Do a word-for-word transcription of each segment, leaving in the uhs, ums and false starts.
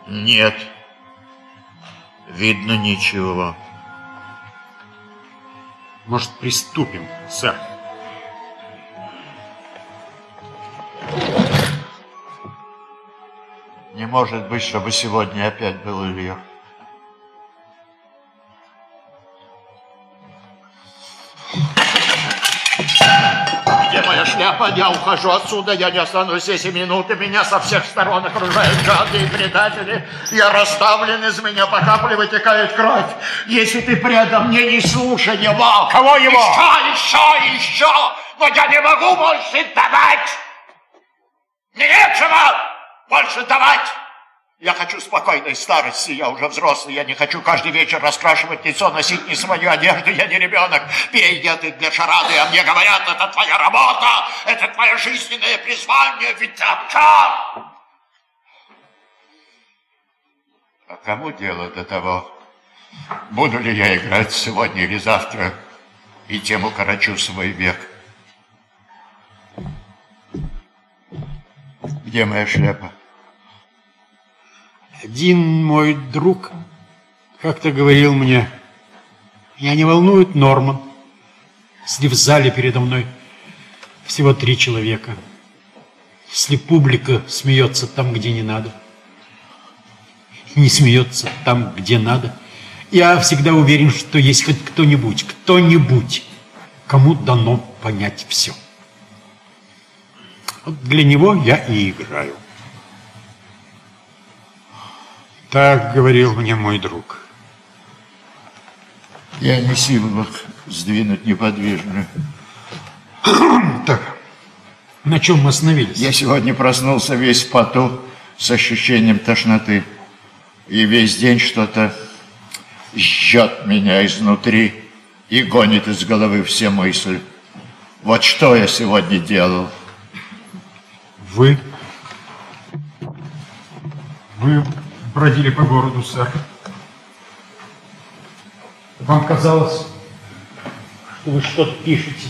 Нет. Видно ничего. Может, приступим, сэр? Не может быть, чтобы сегодня опять был Илья. Где моя шляпа? Я ухожу отсюда, я не останусь здесь и минуты. Меня со всех сторон окружают жадные предатели. Я расставлен, из меня по капле вытекает кровь. Если ты предан мне, не слушай его. Кого его? Еще, еще, еще! Но я не могу больше давать! Мне нечего больше давать! Я хочу спокойной старости, я уже взрослый, я не хочу каждый вечер раскрашивать лицо, носить не свою одежду, я не ребенок. Пей, я ты для шарады, а мне говорят, это твоя работа, это твое жизненное призвание, ведь так. А кому дело до того, буду ли я играть сегодня или завтра, и тем укорочу свой век? Где моя шляпа? Один мой друг как-то говорил мне: меня не волнует Норман, если в зале передо мной всего три человека, если публика смеется там, где не надо, не смеется там, где надо. Я всегда уверен, что есть хоть кто-нибудь, кто-нибудь, кому дано понять все. Вот для него я и играю. Так говорил мне мой друг. Я не силах сдвинуть неподвижную. Так, на чем мы остановились? Я сегодня проснулся весь в поту, с ощущением тошноты. И весь день что-то жжет меня изнутри и гонит из головы все мысли. Вот что я сегодня делал. Вы? Вы бродили по городу, сэр. Вам казалось, что вы что-то пишете.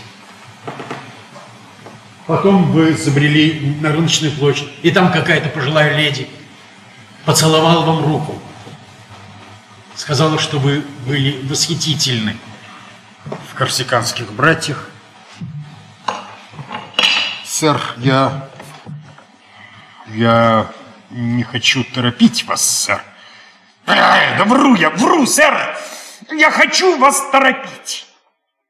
Потом вы забрели на рыночную площадь, и там какая-то пожилая леди поцеловала вам руку. Сказала, что вы были восхитительны в «Корсиканских братьях». Сэр, я... Я не хочу торопить вас, сэр. Ай, да вру я, вру, сэр! Я хочу вас торопить.